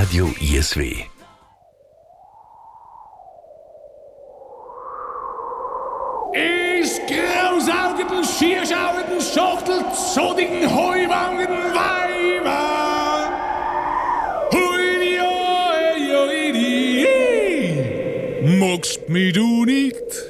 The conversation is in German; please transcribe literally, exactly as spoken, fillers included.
Radio I S W. Ist grausaugenden, schierschauenden, schachtelzodigen, heuwangen Weiber. Hui, oi, oi, di, magst mich du nicht?